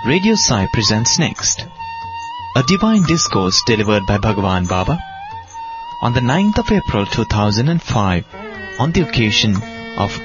Radio Sai presents next a divine discourse delivered by Bhagwan Baba on the 9th of April 2005 on the occasion of